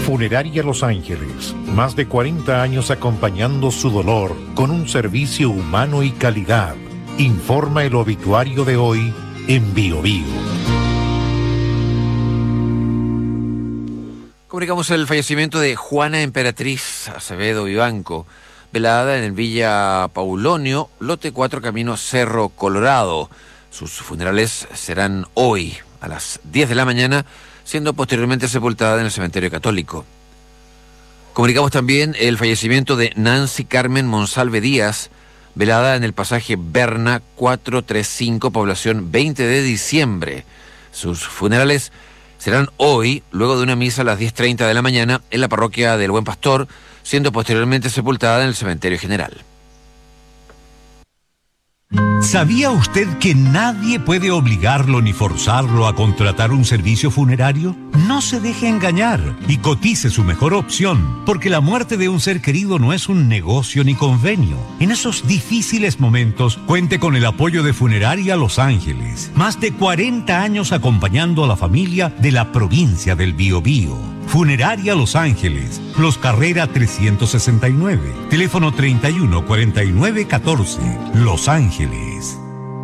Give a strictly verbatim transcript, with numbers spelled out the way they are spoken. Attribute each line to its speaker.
Speaker 1: Funeraria Los Ángeles, más de cuarenta años acompañando su dolor con un servicio humano y calidad. Informa el obituario de hoy en Bio Bio.
Speaker 2: Comunicamos el fallecimiento de Juana Emperatriz Acevedo Vivanco, velada en el Villa Paulonio, lote cuatro, camino Cerro Colorado. Sus funerales serán hoy a las diez de la mañana, siendo posteriormente sepultada en el cementerio católico. Comunicamos también el fallecimiento de Nancy Carmen Monsalve Díaz, velada en el pasaje Berna cuatrocientos treinta y cinco, población veinte de diciembre. Sus funerales serán hoy, luego de una misa a las diez treinta de la mañana, en la parroquia del Buen Pastor, siendo posteriormente sepultada en el cementerio general.
Speaker 3: ¿Sabía usted que nadie puede obligarlo ni forzarlo a contratar un servicio funerario? No se deje engañar y cotice su mejor opción, porque la muerte de un ser querido no es un negocio ni convenio. En esos difíciles momentos, cuente con el apoyo de Funeraria Los Ángeles. Más de cuarenta años acompañando a la familia de la provincia del Biobío. Funeraria Los Ángeles, Los Carrera trescientos sesenta y nueve, teléfono treinta y uno cuarenta y nueve catorce, Los Ángeles.